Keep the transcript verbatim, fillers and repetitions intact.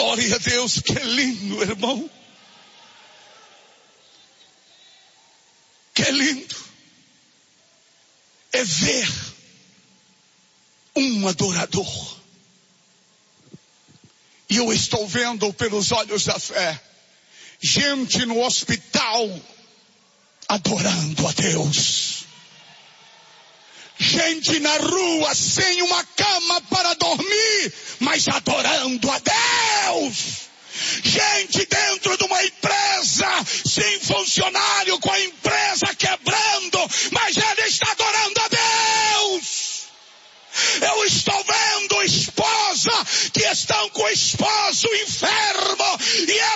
Glória a Deus, que lindo, irmão. Que lindo é ver um adorador. E eu estou vendo pelos olhos da fé gente no hospital adorando a Deus. Gente na rua sem uma cama para dormir, mas adorando a Deus. Gente dentro de uma empresa, sem funcionário, com a empresa quebrando, mas ele está adorando a Deus. Eu estou vendo esposa que estão com o esposo enfermo e